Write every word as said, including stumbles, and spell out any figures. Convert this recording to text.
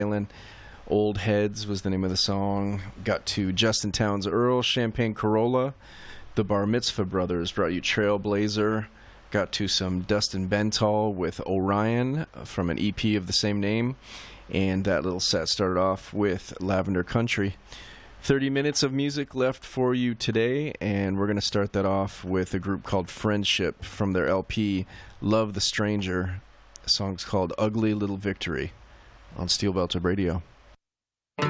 Island. Old Heads was the name of the song. Got to Justin Townes Earl, Champagne Corolla. The Bar Mitzvah Brothers brought you Trailblazer. Got to some Dustin Bentall with Orion from an E P of the same name. And that little set started off with Lavender Country. thirty minutes of music left for you today, and we're going to start that off with a group called Friendship from their L P Love the Stranger. The song's called Ugly Little Victory on Steel Belted Radio.